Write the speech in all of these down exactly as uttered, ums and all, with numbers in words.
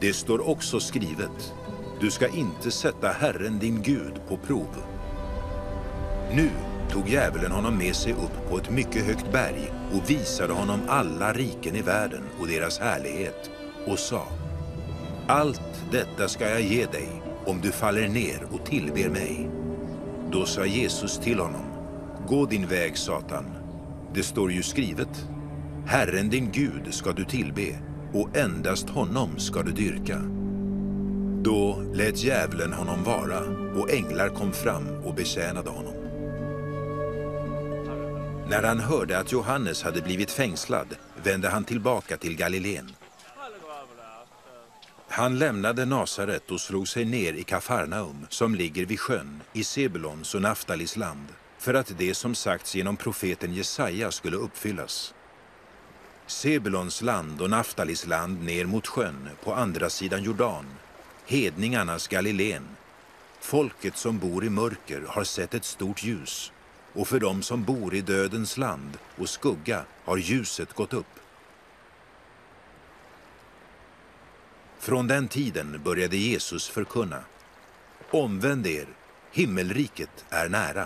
Det står också skrivet: du ska inte sätta Herren din Gud på prov. Nu tog djävulen honom med sig upp på ett mycket högt berg och visade honom alla riken i världen och deras härlighet och sa: allt detta ska jag ge dig om du faller ner och tillber mig. Då sa Jesus till honom: gå din väg, Satan. Det står ju skrivet: Herren din Gud ska du tillbe och endast honom ska du dyrka. Då lät djävulen honom vara och änglar kom fram och betjänade honom. När han hörde att Johannes hade blivit fängslad vände han tillbaka till Galileen. Han lämnade Nasaret och slog sig ner i Kafarnaum som ligger vid sjön i Sebulons och Naftalis land, för att det som sagts genom profeten Jesaja skulle uppfyllas. Sebulons land och Naftalis land ner mot sjön på andra sidan Jordan, hedningarnas Galileen. Folket som bor i mörker har sett ett stort ljus, och för dem som bor i dödens land och skugga har ljuset gått upp. Från den tiden började Jesus förkunna: omvänd er, himmelriket är nära.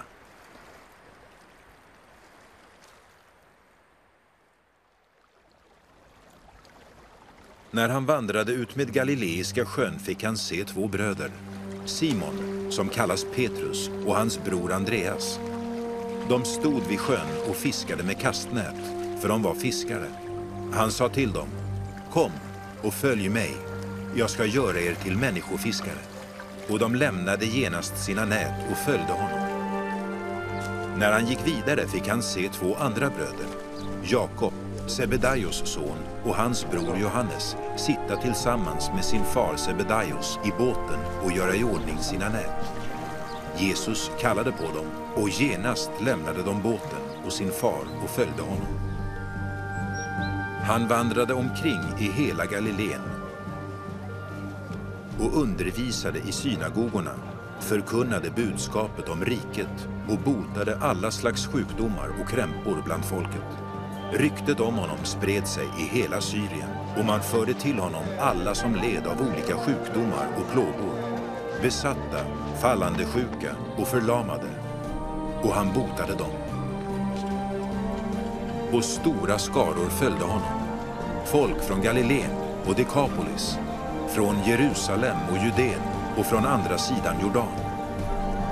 När han vandrade ut med Galileiska sjön fick han se två bröder, Simon, som kallas Petrus, och hans bror Andreas. De stod vid sjön och fiskade med kastnät, för de var fiskare. Han sa till dem: kom och följ mig, jag ska göra er till människofiskare. Och de lämnade genast sina nät och följde honom. När han gick vidare fick han se två andra bröder, Jakob, Sebedaios son, och hans bror Johannes, sitta tillsammans med sin far Sebedaios i båten och göra i ordning sina nät. Jesus kallade på dem, och genast lämnade de båten och sin far och följde honom. Han vandrade omkring i hela Galileen och undervisade i synagogorna, förkunnade budskapet om riket och botade alla slags sjukdomar och krämpor bland folket. Ryktet om honom spred sig i hela Syrien, och man förde till honom alla som led av olika sjukdomar och plågor, besatta, fallande sjuka och förlamade, och han botade dem. Och stora skaror följde honom, folk från Galileen och Dekapolis, från Jerusalem och Judeen och från andra sidan Jordan.